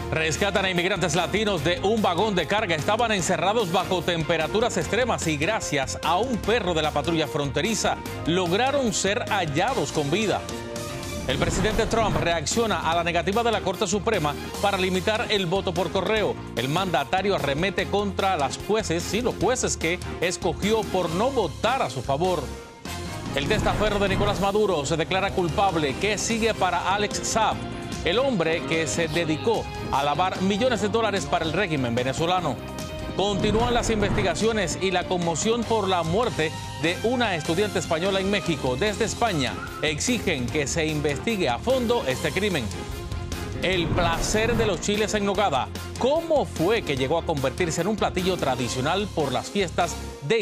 Rescatan a inmigrantes latinos de un vagón de carga. Estaban encerrados bajo temperaturas extremas y gracias a un perro de la patrulla fronteriza lograron ser hallados con vida. El presidente Trump reacciona a la negativa de la Corte Suprema para limitar el voto por correo. El mandatario arremete contra los jueces que escogió por no votar a su favor. El testaferro de Nicolás Maduro se declara culpable. ¿Qué sigue para Alex Saab, el hombre que se dedicó a lavar millones de dólares para el régimen venezolano? Continúan las investigaciones y la conmoción por la muerte de una estudiante española en México. Desde España exigen que se investigue a fondo este crimen. El placer de los chiles en nogada. ¿Cómo fue que llegó a convertirse en un platillo tradicional por las fiestas